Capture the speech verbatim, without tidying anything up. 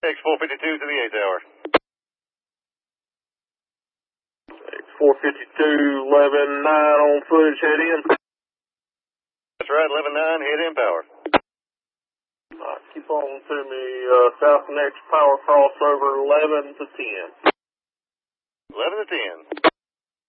X four fifty-two to the A tower. X four fifty-two, eleven nine on footage, head in. That's right, eleven nine, head in power. Alright, keep on to me, uh, South next power crossover eleven to ten. eleven to ten.